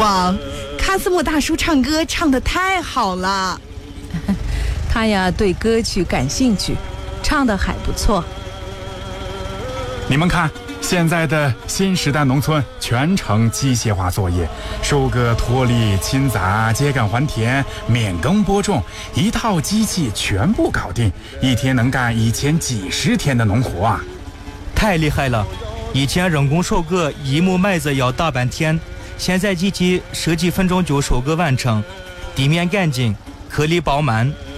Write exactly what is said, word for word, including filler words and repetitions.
望。卡斯莫大叔唱歌唱得太好了。 他呀对歌曲感兴趣，唱得还不错。 你们看，现在的新时代农村全程机械化作业，收割、脱粒、清杂、秸秆还田、免耕播种，一套机器全部搞定，一天能干以前几十天的农活啊！ 太厉害了！以前人工收割一亩麦子要大半天，现在机器十几分钟就收割完成，地面干净，颗粒饱满，